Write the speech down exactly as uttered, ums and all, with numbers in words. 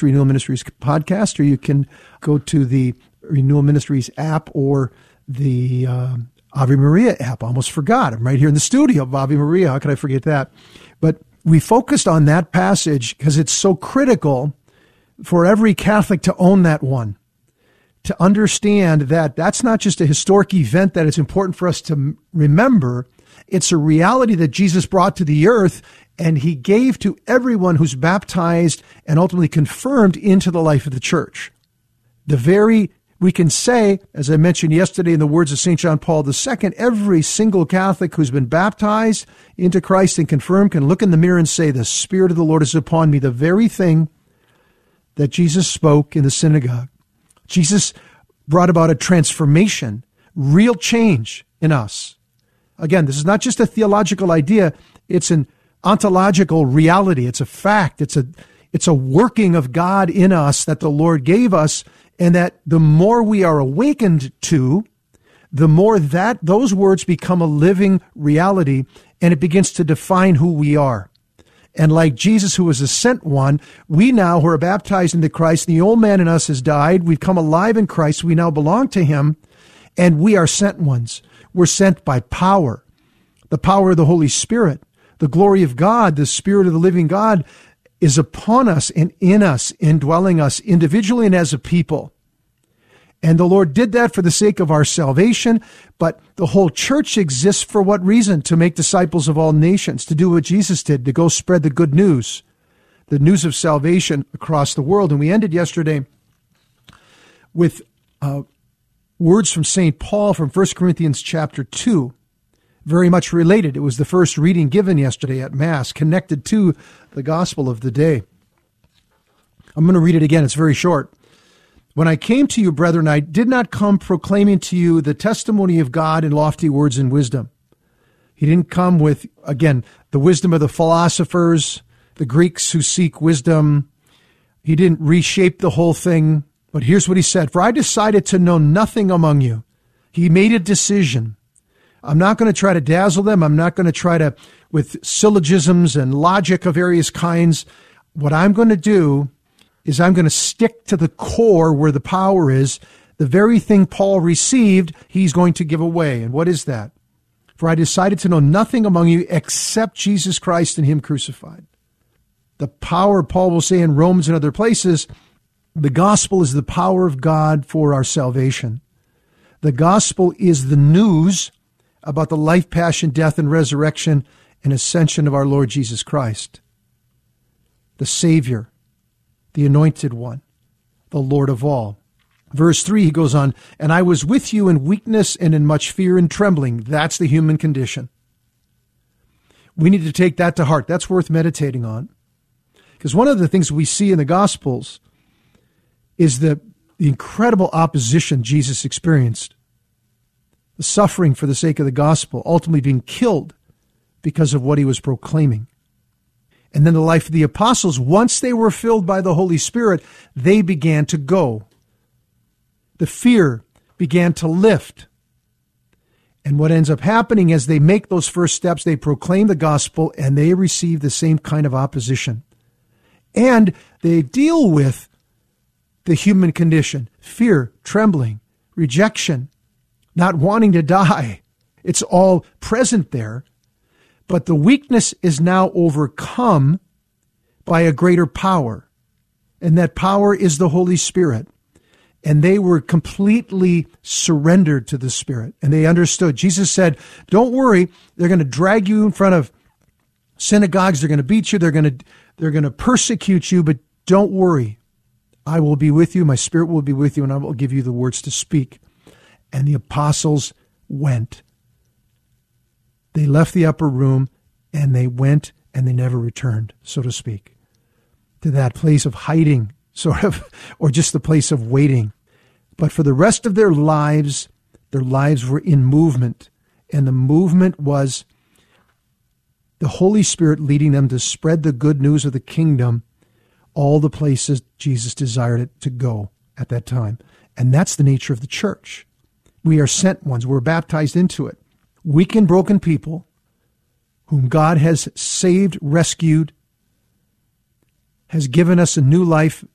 Renewal Ministries podcast, or you can go to the Renewal Ministries app or the uh, Ave Maria app. I almost forgot. I'm right here in the studio of Ave Maria. How could I forget that? But we focused on that passage because it's so critical for every Catholic to own that one, to understand that that's not just a historic event that it's important for us to remember. It's a reality that Jesus brought to the earth, and he gave to everyone who's baptized and ultimately confirmed into the life of the church. The very, we can say, as I mentioned yesterday in the words of Saint John Paul the Second, every single Catholic who's been baptized into Christ and confirmed can look in the mirror and say, the Spirit of the Lord is upon me, the very thing that Jesus spoke in the synagogue. Jesus brought about a transformation, real change in us. Again, this is not just a theological idea. It's an ontological reality. It's a fact. It's a, it's a working of God in us that the Lord gave us, and that the more we are awakened to, the more that those words become a living reality, and it begins to define who we are. And like Jesus, who was a sent one, we now who are baptized into Christ, the old man in us has died. We've come alive in Christ. We now belong to him, and we are sent ones. We're sent by power, the power of the Holy Spirit. The glory of God, the Spirit of the living God, is upon us and in us, indwelling us individually and as a people. And the Lord did that for the sake of our salvation, but the whole church exists for what reason? To make disciples of all nations, to do what Jesus did, to go spread the good news, the news of salvation across the world. And we ended yesterday with uh, words from Saint Paul from First Corinthians chapter two, very much related. It was the first reading given yesterday at Mass, connected to the gospel of the day. I'm going to read it again. It's very short. When I came to you, brethren, I did not come proclaiming to you the testimony of God in lofty words and wisdom. He didn't come with, again, the wisdom of the philosophers, the Greeks who seek wisdom. He didn't reshape the whole thing. But here's what he said. For I decided to know nothing among you. He made a decision. I'm not going to try to dazzle them. I'm not going to try to, with syllogisms and logic of various kinds. What I'm going to do is I'm going to stick to the core where the power is. The very thing Paul received, he's going to give away. And what is that? For I decided to know nothing among you except Jesus Christ and him crucified. The power, Paul will say in Romans and other places, the gospel is the power of God for our salvation. The gospel is the news about the life, passion, death, and resurrection and ascension of our Lord Jesus Christ, the Savior, the Anointed One, the Lord of all. Verse three, he goes on, and I was with you in weakness and in much fear and trembling. That's the human condition. We need to take that to heart. That's worth meditating on. Because one of the things we see in the Gospels is the, the incredible opposition Jesus experienced. The suffering for the sake of the gospel, ultimately being killed because of what he was proclaiming. And then the life of the apostles, once they were filled by the Holy Spirit, they began to go. The fear began to lift. And what ends up happening as they make those first steps, they proclaim the gospel and they receive the same kind of opposition. And they deal with the human condition, fear, trembling, rejection, not wanting to die. It's all present there. But the weakness is now overcome by a greater power. And that power is the Holy Spirit. And they were completely surrendered to the Spirit. And they understood. Jesus said, don't worry, they're going to drag you in front of synagogues. They're going to beat you. They're going to, they're going to persecute you. But don't worry. I will be with you. My Spirit will be with you. And I will give you the words to speak. And the apostles went. They left the upper room and they went and they never returned, so to speak, to that place of hiding, sort of, or just the place of waiting. But for the rest of their lives, their lives were in movement. And the movement was the Holy Spirit leading them to spread the good news of the kingdom, all the places Jesus desired it to go at that time. And that's the nature of the church. We are sent ones. We're baptized into it. Weak and broken people whom God has saved, rescued, has given us a new life